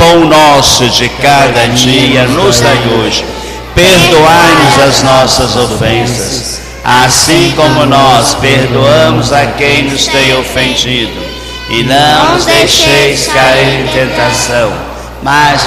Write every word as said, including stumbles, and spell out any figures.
pão nosso de cada dia nos dai hoje. Perdoai-nos as nossas ofensas, assim como nós perdoamos a quem nos tem ofendido. E não nos deixeis cair em tentação, mas